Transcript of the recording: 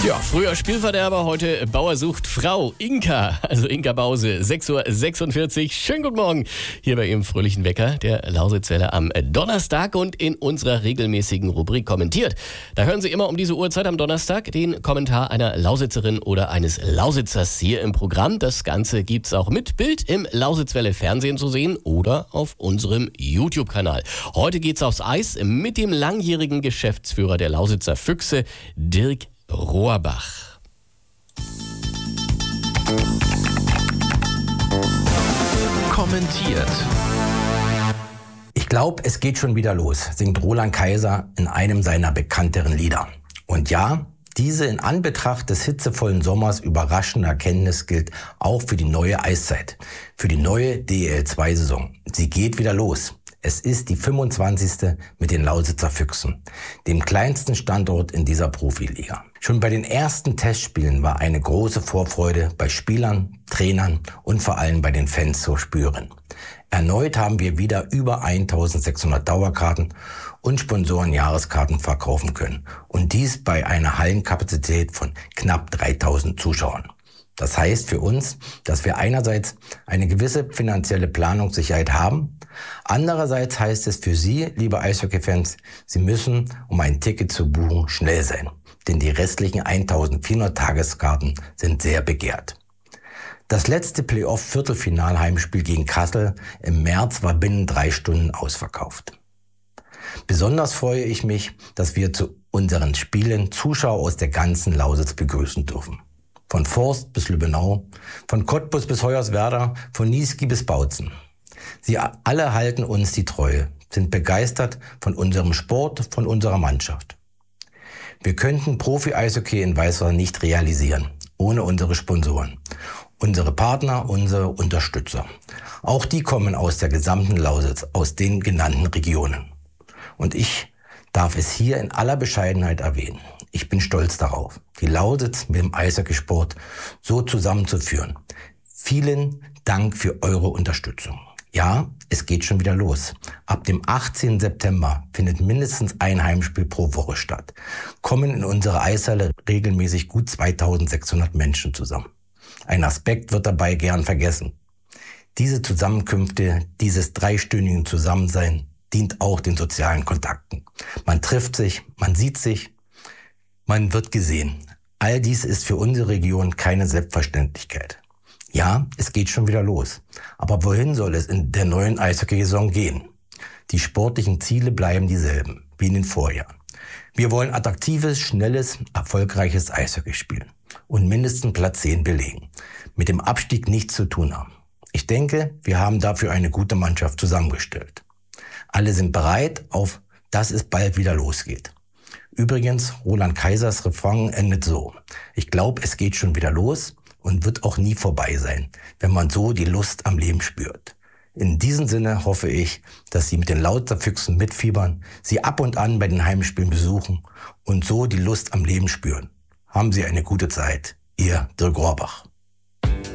Ja, früher Spielverderber, heute Bauer sucht Frau. Inka, also Inka Bause, 6:46 Uhr. Schönen guten Morgen hier bei Ihrem fröhlichen Wecker, der Lausitzwelle am Donnerstag und in unserer regelmäßigen Rubrik kommentiert. Da hören Sie immer um diese Uhrzeit am Donnerstag den Kommentar einer Lausitzerin oder eines Lausitzers hier im Programm. Das Ganze gibt's auch mit Bild im Lausitzwelle Fernsehen zu sehen oder auf unserem YouTube-Kanal. Heute geht's aufs Eis mit dem langjährigen Geschäftsführer der Lausitzer Füchse, Dirk Rohrbach. Kommentiert. Ich glaube, es geht schon wieder los, singt Roland Kaiser in einem seiner bekannteren Lieder. Und ja, diese in Anbetracht des hitzevollen Sommers überraschende Erkenntnis gilt auch für die neue Eiszeit, für die neue DEL2-Saison. Sie geht wieder los. Es ist die 25. mit den Lausitzer Füchsen, dem kleinsten Standort in dieser Profiliga. Schon bei den ersten Testspielen war eine große Vorfreude bei Spielern, Trainern und vor allem bei den Fans zu spüren. Erneut haben wir wieder über 1600 Dauerkarten und Sponsoren-Jahreskarten verkaufen können. Und dies bei einer Hallenkapazität von knapp 3000 Zuschauern. Das heißt für uns, dass wir einerseits eine gewisse finanzielle Planungssicherheit haben. Andererseits heißt es für Sie, liebe Eishockey-Fans, Sie müssen, um ein Ticket zu buchen, schnell sein. Denn die restlichen 1400 Tageskarten sind sehr begehrt. Das letzte Playoff-Viertelfinal-Heimspiel gegen Kassel im März war binnen 3 Stunden ausverkauft. Besonders freue ich mich, dass wir zu unseren Spielen Zuschauer aus der ganzen Lausitz begrüßen dürfen. Von Forst bis Lübbenau, von Cottbus bis Hoyerswerda, von Niesky bis Bautzen. Sie alle halten uns die Treue, sind begeistert von unserem Sport, von unserer Mannschaft. Wir könnten Profi-Eishockey in Weißwasser nicht realisieren, ohne unsere Sponsoren, unsere Partner, unsere Unterstützer. Auch die kommen aus der gesamten Lausitz, aus den genannten Regionen. Und ich darf es hier in aller Bescheidenheit erwähnen. Ich bin stolz darauf, die Lausitz mit dem Eishockeysport so zusammenzuführen. Vielen Dank für eure Unterstützung. Ja, es geht schon wieder los. Ab dem 18. September findet mindestens ein Heimspiel pro Woche statt. Kommen in unsere Eishalle regelmäßig gut 2600 Menschen zusammen. Ein Aspekt wird dabei gern vergessen. Diese Zusammenkünfte, dieses dreistündigen Zusammensein dient auch den sozialen Kontakten. Man trifft sich, man sieht sich, man wird gesehen. All dies ist für unsere Region keine Selbstverständlichkeit. Ja, es geht schon wieder los. Aber wohin soll es in der neuen Eishockey-Saison gehen? Die sportlichen Ziele bleiben dieselben wie in den Vorjahren. Wir wollen attraktives, schnelles, erfolgreiches Eishockey spielen und mindestens Platz 10 belegen. Mit dem Abstieg nichts zu tun haben. Ich denke, wir haben dafür eine gute Mannschaft zusammengestellt. Alle sind bereit auf, dass es bald wieder losgeht. Übrigens, Roland Kaisers Refrain endet so. Ich glaube, es geht schon wieder los und wird auch nie vorbei sein, wenn man so die Lust am Leben spürt. In diesem Sinne hoffe ich, dass Sie mit den Lausitzer Füchsen mitfiebern, sie ab und an bei den Heimspielen besuchen und so die Lust am Leben spüren. Haben Sie eine gute Zeit. Ihr Dirk Rohrbach.